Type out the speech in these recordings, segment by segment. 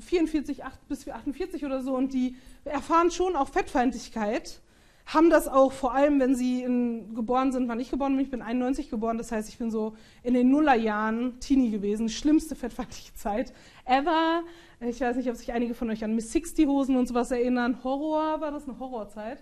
44 bis 48 oder so und die erfahren schon auch Fettfeindlichkeit, haben das auch vor allem, wenn sie geboren sind, wann ich geboren bin, ich bin 91 geboren, das heißt, ich bin so in den Nullerjahren Teenie gewesen, schlimmste fettfeindliche Zeit ever. Ich weiß nicht, ob sich einige von euch an Miss 60 Hosen und sowas erinnern. Horror, war das eine Horrorzeit?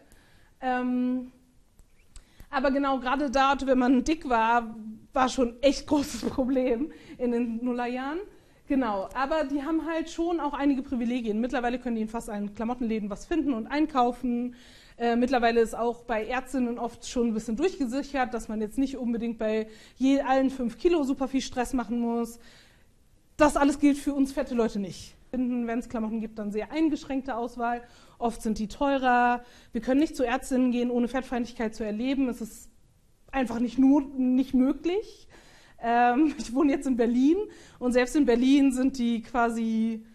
Aber genau, gerade dort, wenn man dick war, war schon echt großes Problem in den Nullerjahren. Genau, aber die haben halt schon auch einige Privilegien. Mittlerweile können die in fast allen Klamottenläden was finden und einkaufen. Mittlerweile ist auch bei Ärztinnen oft schon ein bisschen durchgesichert, dass man jetzt nicht unbedingt bei allen 5 Kilo super viel Stress machen muss. Das alles gilt für uns fette Leute nicht. Wenn es Klamotten gibt, dann sehr eingeschränkte Auswahl. Oft sind die teurer. Wir können nicht zu Ärztinnen gehen, ohne Fettfeindlichkeit zu erleben. Es ist einfach nicht möglich. Ich wohne jetzt in Berlin und selbst in Berlin sind die quasi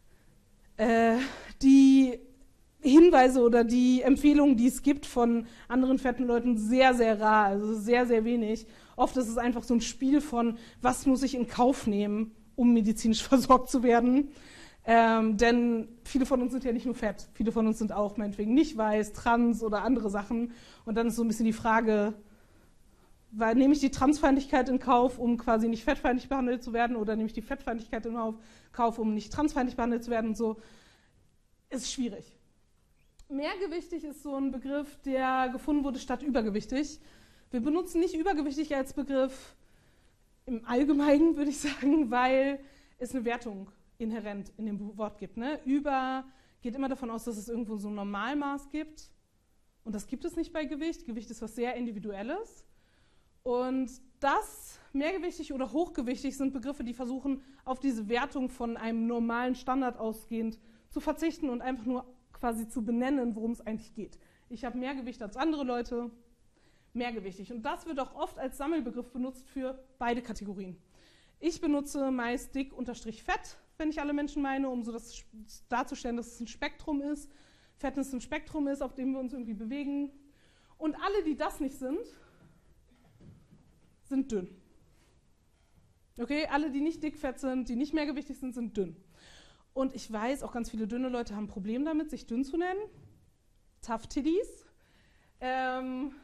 die Hinweise oder die Empfehlungen, die es gibt von anderen fetten Leuten, sehr, sehr rar, also sehr, sehr wenig. Oft ist es einfach so ein Spiel von, was muss ich in Kauf nehmen, um medizinisch versorgt zu werden. Denn viele von uns sind ja nicht nur fett, viele von uns sind auch meinetwegen nicht weiß, trans oder andere Sachen. Und dann ist so ein bisschen die Frage, nehme ich die Transfeindlichkeit in Kauf, um quasi nicht fettfeindlich behandelt zu werden, oder nehme ich die Fettfeindlichkeit in Kauf, um nicht transfeindlich behandelt zu werden und so. Ist schwierig. Mehrgewichtig ist so ein Begriff, der gefunden wurde statt übergewichtig. Wir benutzen nicht übergewichtig als Begriff im Allgemeinen, würde ich sagen, weil es eine Wertung inhärent in dem Wort gibt. Ne? Über geht immer davon aus, dass es irgendwo so ein Normalmaß gibt. Und das gibt es nicht bei Gewicht. Gewicht ist was sehr Individuelles. Und das, mehrgewichtig oder hochgewichtig, sind Begriffe, die versuchen, auf diese Wertung von einem normalen Standard ausgehend zu verzichten und einfach nur quasi zu benennen, worum es eigentlich geht. Ich habe mehr Gewicht als andere Leute, mehrgewichtig. Und das wird auch oft als Sammelbegriff benutzt für beide Kategorien. Ich benutze meist dick-fett, wenn ich alle Menschen meine, um so das darzustellen, dass es ein Spektrum ist. Fitness ein Spektrum ist, auf dem wir uns irgendwie bewegen. Und alle, die das nicht sind dünn. Okay, alle, die nicht dick-fett sind, die nicht mehrgewichtig sind dünn. Und ich weiß, auch ganz viele dünne Leute haben ein Problem damit, sich dünn zu nennen. Tough Titties. Das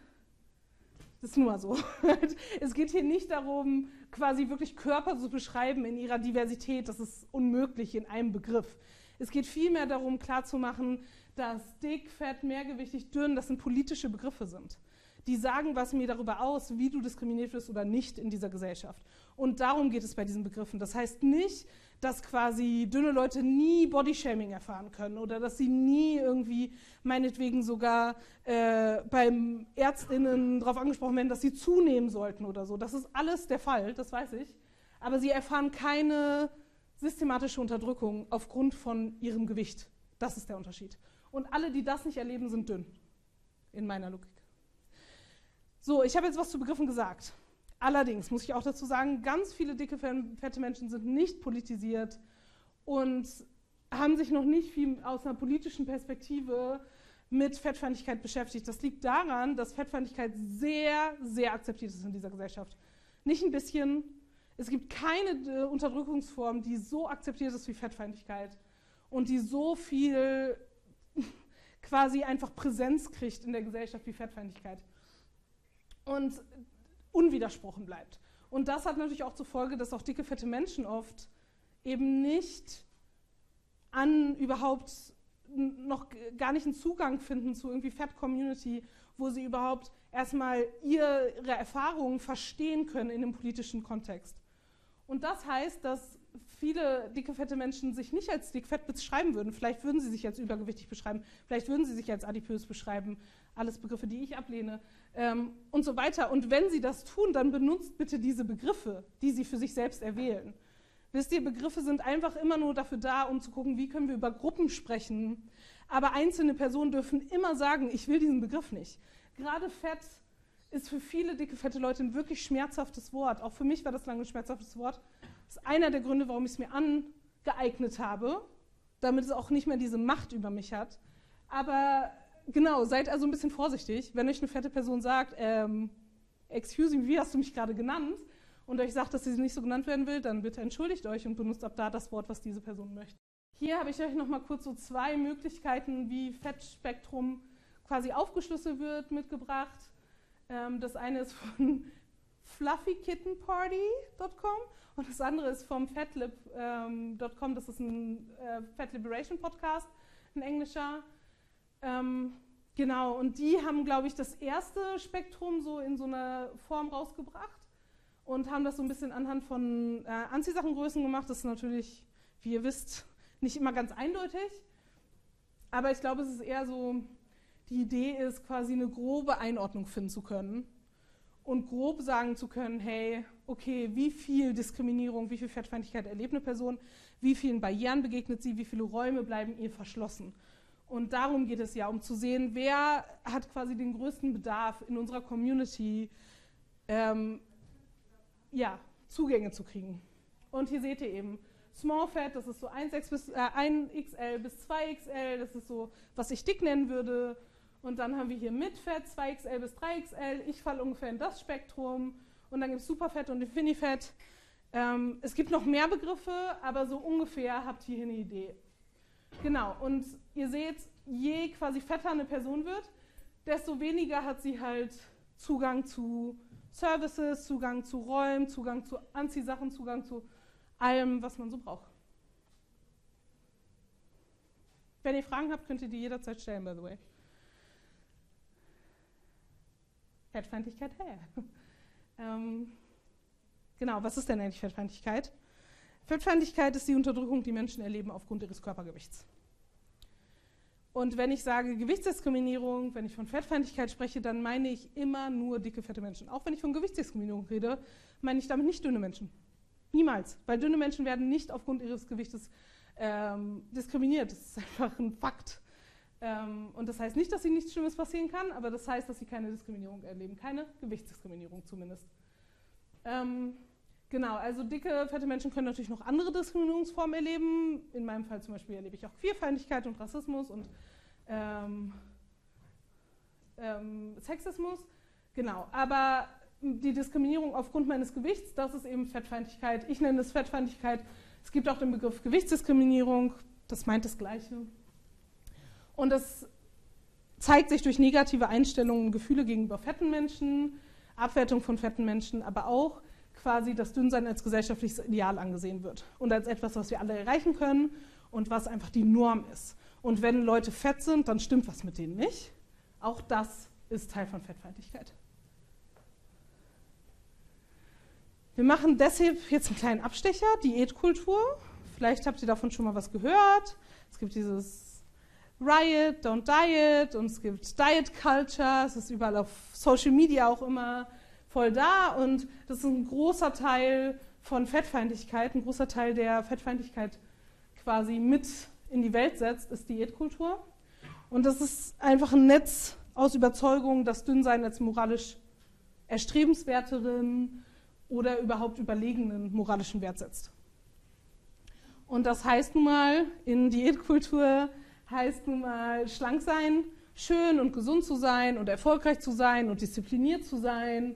ist nur mal so. Es geht hier nicht darum, quasi wirklich Körper zu beschreiben in ihrer Diversität. Das ist unmöglich in einem Begriff. Es geht vielmehr darum, klarzumachen, dass dick, fett, mehrgewichtig, dünn, das sind politische Begriffe sind. Die sagen was mir darüber aus, wie du diskriminiert wirst oder nicht in dieser Gesellschaft. Und darum geht es bei diesen Begriffen. Das heißt nicht, dass quasi dünne Leute nie Bodyshaming erfahren können oder dass sie nie irgendwie meinetwegen sogar beim ÄrztInnen darauf angesprochen werden, dass sie zunehmen sollten oder so. Das ist alles der Fall, das weiß ich. Aber sie erfahren keine systematische Unterdrückung aufgrund von ihrem Gewicht. Das ist der Unterschied. Und alle, die das nicht erleben, sind dünn, in meiner Logik. So, ich habe jetzt was zu Begriffen gesagt. Allerdings muss ich auch dazu sagen, ganz viele dicke, fette Menschen sind nicht politisiert und haben sich noch nicht viel aus einer politischen Perspektive mit Fettfeindlichkeit beschäftigt. Das liegt daran, dass Fettfeindlichkeit sehr, sehr akzeptiert ist in dieser Gesellschaft. Nicht ein bisschen. Es gibt keine Unterdrückungsform, die so akzeptiert ist wie Fettfeindlichkeit und die so viel quasi einfach Präsenz kriegt in der Gesellschaft wie Fettfeindlichkeit. Und unwidersprochen bleibt. Und das hat natürlich auch zur Folge, dass auch dicke, fette Menschen oft eben nicht überhaupt noch gar nicht einen Zugang finden zu irgendwie Fett-Community, wo sie überhaupt erstmal ihre Erfahrungen verstehen können in dem politischen Kontext. Und das heißt, dass viele dicke, fette Menschen sich nicht als dick-fett beschreiben würden. Vielleicht würden sie sich als übergewichtig beschreiben, vielleicht würden sie sich als adipös beschreiben. Alles Begriffe, die ich ablehne und so weiter. Und wenn sie das tun, dann benutzt bitte diese Begriffe, die sie für sich selbst erwählen. Wisst ihr, Begriffe sind einfach immer nur dafür da, um zu gucken, wie können wir über Gruppen sprechen. Aber einzelne Personen dürfen immer sagen, ich will diesen Begriff nicht. Gerade Fett ist für viele dicke, fette Leute ein wirklich schmerzhaftes Wort. Auch für mich war das lange ein schmerzhaftes Wort. Das ist einer der Gründe, warum ich es mir angeeignet habe, damit es auch nicht mehr diese Macht über mich hat. Aber genau, seid also ein bisschen vorsichtig, wenn euch eine fette Person sagt, excuse me, wie hast du mich gerade genannt? Und euch sagt, dass sie nicht so genannt werden will, dann bitte entschuldigt euch und benutzt ab da das Wort, was diese Person möchte. Hier habe ich euch noch mal kurz so 2 Möglichkeiten, wie Fettspektrum quasi aufgeschlüsselt wird, mitgebracht. Das eine ist von fluffykittenparty.com und das andere ist vom fatlib.com. Das ist ein Fat Liberation Podcast, ein englischer. Genau, und die haben, glaube ich, das erste Spektrum so in so einer Form rausgebracht und haben das so ein bisschen anhand von Anziehsachengrößen gemacht. Das ist natürlich, wie ihr wisst, nicht immer ganz eindeutig, aber ich glaube, es ist eher so, die Idee ist, quasi eine grobe Einordnung finden zu können und grob sagen zu können, hey, okay, wie viel Diskriminierung, wie viel Fettfeindlichkeit erlebt eine Person, wie vielen Barrieren begegnet sie, wie viele Räume bleiben ihr verschlossen. Und darum geht es ja, um zu sehen, wer hat quasi den größten Bedarf in unserer Community, Zugänge zu kriegen. Und hier seht ihr eben Small Fat, das ist so 1XL bis 2XL, das ist so, was ich dick nennen würde. Und dann haben wir hier Mid Fat, 2XL bis 3XL, ich falle ungefähr in das Spektrum. Und dann gibt es Superfett und Infinifett. Es gibt noch mehr Begriffe, aber so ungefähr habt ihr hier eine Idee. Genau, und ihr seht, je quasi fetter eine Person wird, desto weniger hat sie halt Zugang zu Services, Zugang zu Räumen, Zugang zu Anziehsachen, Zugang zu allem, was man so braucht. Wenn ihr Fragen habt, könnt ihr die jederzeit stellen, by the way. Fettfeindlichkeit, genau, was ist denn eigentlich Fettfeindlichkeit? Fettfeindlichkeit ist die Unterdrückung, die Menschen erleben aufgrund ihres Körpergewichts. Und wenn ich sage Gewichtsdiskriminierung, wenn ich von Fettfeindlichkeit spreche, dann meine ich immer nur dicke, fette Menschen. Auch wenn ich von Gewichtsdiskriminierung rede, meine ich damit nicht dünne Menschen. Niemals, weil dünne Menschen werden nicht aufgrund ihres Gewichtes diskriminiert. Das ist einfach ein Fakt. Und das heißt nicht, dass ihnen nichts Schlimmes passieren kann, aber das heißt, dass sie keine Diskriminierung erleben. Keine Gewichtsdiskriminierung zumindest. Genau, also dicke, fette Menschen können natürlich noch andere Diskriminierungsformen erleben. In meinem Fall zum Beispiel erlebe ich auch Queerfeindlichkeit und Rassismus und Sexismus. Genau, aber die Diskriminierung aufgrund meines Gewichts, das ist eben Fettfeindlichkeit. Ich nenne es Fettfeindlichkeit. Es gibt auch den Begriff Gewichtsdiskriminierung, das meint das Gleiche. Und das zeigt sich durch negative Einstellungen und Gefühle gegenüber fetten Menschen, Abwertung von fetten Menschen, aber auch quasi das Dünnsein als gesellschaftliches Ideal angesehen wird und als etwas, was wir alle erreichen können und was einfach die Norm ist. Und wenn Leute fett sind, dann stimmt was mit denen nicht. Auch das ist Teil von Fettfeindlichkeit. Wir machen deshalb jetzt einen kleinen Abstecher, Diätkultur. Vielleicht habt ihr davon schon mal was gehört. Es gibt dieses Riot, Don't Diet und es gibt Diet Culture. Es ist überall auf Social Media auch immer voll da und das ist ein großer Teil von Fettfeindlichkeit, ein großer Teil der Fettfeindlichkeit quasi mit in die Welt setzt, ist Diätkultur. Und das ist einfach ein Netz aus Überzeugung, dass Dünnsein als moralisch erstrebenswerteren oder überhaupt überlegenen moralischen Wert setzt. Und das heißt nun mal, in Diätkultur heißt nun mal schlank sein, schön und gesund zu sein und erfolgreich zu sein und diszipliniert zu sein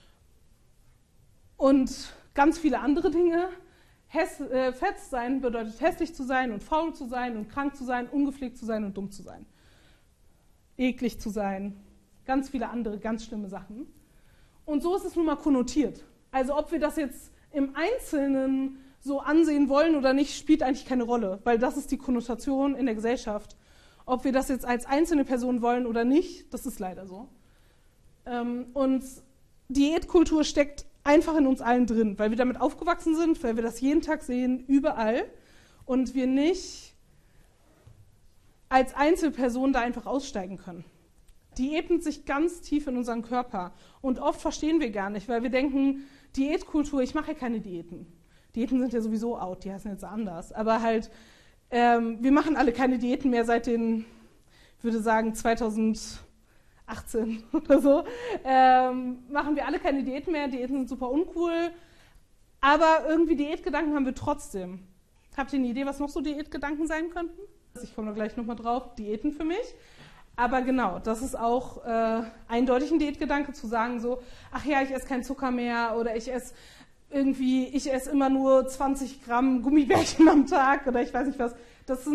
und ganz viele andere Dinge. Fett sein bedeutet hässlich zu sein und faul zu sein und krank zu sein, ungepflegt zu sein und dumm zu sein. Eklig zu sein, ganz viele andere ganz schlimme Sachen. Und so ist es nun mal konnotiert. Also ob wir das jetzt im Einzelnen so ansehen wollen oder nicht, spielt eigentlich keine Rolle, weil das ist die Konnotation in der Gesellschaft. Ob wir das jetzt als einzelne Person wollen oder nicht, das ist leider so. Und Diätkultur steckt einfach in uns allen drin, weil wir damit aufgewachsen sind, weil wir das jeden Tag sehen, überall und wir nicht als Einzelperson da einfach aussteigen können. Diäten sich ganz tief in unseren Körper und oft verstehen wir gar nicht, weil wir denken, Diätkultur, ich mache ja keine Diäten. Diäten sind ja sowieso out, die heißen jetzt anders. Aber halt, wir machen alle keine Diäten mehr seit den, ich würde sagen, 2018 oder so. Machen wir alle keine Diäten mehr, Diäten sind super uncool. Aber irgendwie Diätgedanken haben wir trotzdem. Habt ihr eine Idee, was noch so Diätgedanken sein könnten? Ich komme da gleich nochmal drauf, Diäten für mich. Aber genau, das ist auch eindeutig ein Diätgedanke, zu sagen so, ach ja, ich esse keinen Zucker mehr oder ich esse immer nur 20 Gramm Gummibärchen am Tag oder ich weiß nicht was. Das